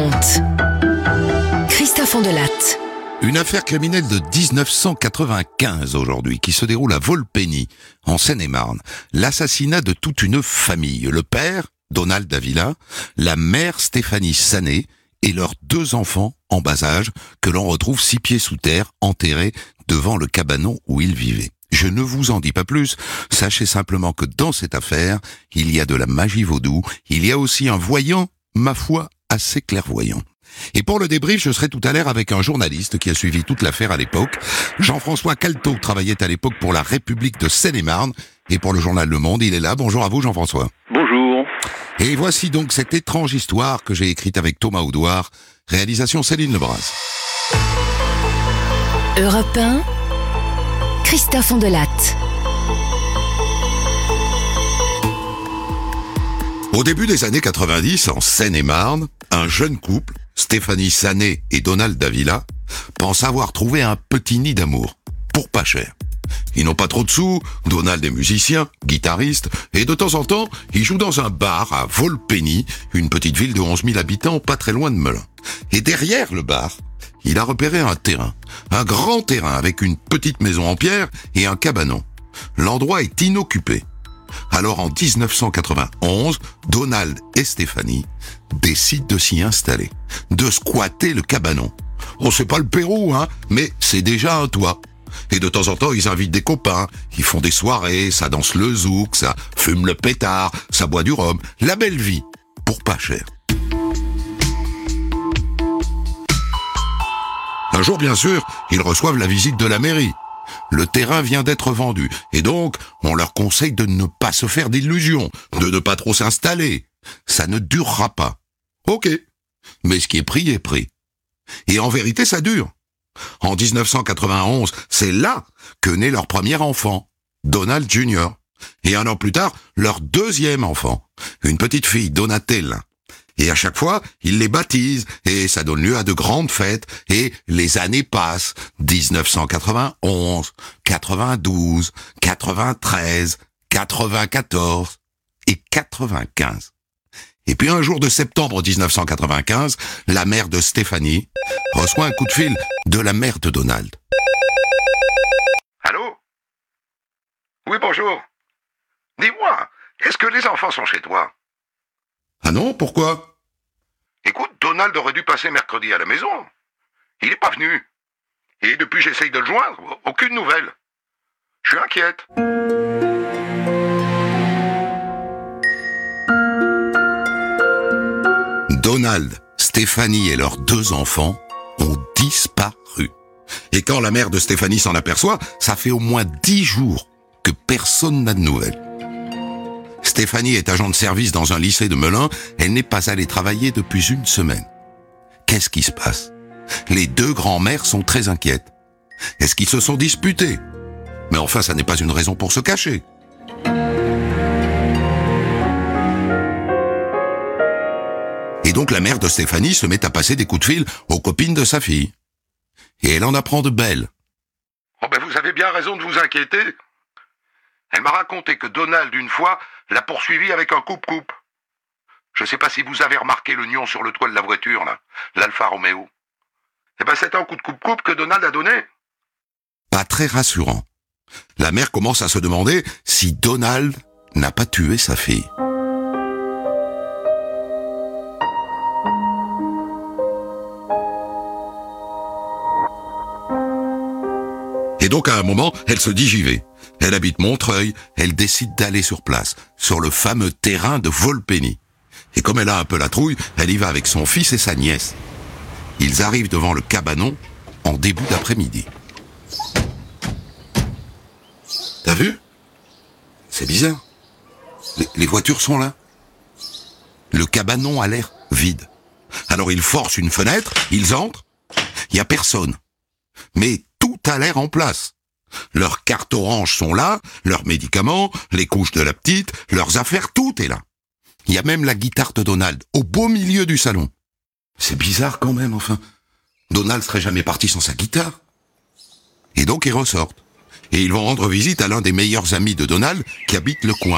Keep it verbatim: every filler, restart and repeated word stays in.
raconte. Christophe Ondelatte. Une affaire criminelle de dix-neuf cent quatre-vingt-quinze aujourd'hui, qui se déroule à Volpeny, en Seine-et-Marne. L'assassinat de toute une famille. Le père, Donald Davila, la mère, Stéphanie Sané, et leurs deux enfants en bas âge, que l'on retrouve six pieds sous terre, enterrés devant le cabanon où ils vivaient. Je ne vous en dis pas plus, sachez simplement que dans cette affaire, il y a de la magie vaudou, il y a aussi un voyant, ma foi, assez clairvoyant. Et pour le débrief, je serai tout à l'heure avec un journaliste qui a suivi toute l'affaire à l'époque. Jean-François Calto travaillait à l'époque pour la République de Seine-et-Marne et pour le journal Le Monde. Il est là. Bonjour à vous, Jean-François. Bonjour. Et voici donc cette étrange histoire que j'ai écrite avec Thomas Audouard. Réalisation Céline Lebras. Europe un, Christophe Ondelatte. Au début des années quatre-vingt-dix, en Seine-et-Marne, un jeune couple, Stéphanie Sané et Donald Davila, pense avoir trouvé un petit nid d'amour, pour pas cher. Ils n'ont pas trop de sous, Donald est musicien, guitariste, et de temps en temps, il joue dans un bar à Volpeny, une petite ville de onze mille habitants, pas très loin de Melun. Et derrière le bar, il a repéré un terrain, un grand terrain avec une petite maison en pierre et un cabanon. L'endroit est inoccupé. Alors en dix-neuf cent quatre-vingt-onze, Donald et Stéphanie décident de s'y installer, de squatter le cabanon. On sait pas le Pérou, hein, mais c'est déjà un toit. Et de temps en temps, ils invitent des copains, ils font des soirées, ça danse le zouk, ça fume le pétard, ça boit du rhum. La belle vie, pour pas cher. Un jour, bien sûr, ils reçoivent la visite de la mairie. Le terrain vient d'être vendu, et donc, on leur conseille de ne pas se faire d'illusions, de ne pas trop s'installer. Ça ne durera pas. Ok. Mais ce qui est pris est pris. Et en vérité, ça dure. En dix-neuf cent quatre-vingt-onze, c'est là que naît leur premier enfant, Donald Junior Et un an plus tard, leur deuxième enfant, une petite fille, Donatella. Et à chaque fois, ils les baptisent, et ça donne lieu à de grandes fêtes, et les années passent, dix-neuf cent quatre-vingt-onze, quatre-vingt-douze, quatre-vingt-treize, quatre-vingt-quatorze et quatre-vingt-quinze. Et puis un jour de septembre dix-neuf cent quatre-vingt-quinze, la mère de Stéphanie reçoit un coup de fil de la mère de Donald. Allô? Oui, bonjour. Dis-moi, est-ce que les enfants sont chez toi? Ah non, pourquoi? Écoute, Donald aurait dû passer mercredi à la maison. Il n'est pas venu. Et depuis j'essaye de le joindre, aucune nouvelle. Je suis inquiète. Donald, Stéphanie et leurs deux enfants ont disparu. Et quand la mère de Stéphanie s'en aperçoit, ça fait au moins dix jours que personne n'a de nouvelles. Stéphanie est agent de service dans un lycée de Melun. Elle n'est pas allée travailler depuis une semaine. Qu'est-ce qui se passe? Les deux grands-mères sont très inquiètes. Est-ce qu'ils se sont disputés? Mais enfin, ça n'est pas une raison pour se cacher. Et donc la mère de Stéphanie se met à passer des coups de fil aux copines de sa fille. Et elle en apprend de belles. Oh ben vous avez bien raison de vous inquiéter. Elle m'a raconté que Donald, une fois, l'a poursuivi avec un coupe-coupe. Je ne sais pas si vous avez remarqué le nion sur le toit de la voiture, là, l'Alfa Romeo. Eh ben c'est un coup de coupe-coupe que Donald a donné. Pas très rassurant. La mère commence à se demander si Donald n'a pas tué sa fille. Et donc à un moment, elle se dit j'y vais. Elle habite Montreuil, elle décide d'aller sur place, sur le fameux terrain de Volpeny. Et comme elle a un peu la trouille, elle y va avec son fils et sa nièce. Ils arrivent devant le cabanon en début d'après-midi. T'as vu? C'est bizarre. Les, les voitures sont là. Le cabanon a l'air vide. Alors ils forcent une fenêtre, ils entrent. Il y a personne. Mais tout a l'air en place. Leurs cartes oranges sont là, leurs médicaments, les couches de la petite, leurs affaires, tout est là. Il y a même la guitare de Donald, au beau milieu du salon. C'est bizarre quand même, enfin. Donald serait jamais parti sans sa guitare. Et donc ils ressortent. Et ils vont rendre visite à l'un des meilleurs amis de Donald qui habite le coin.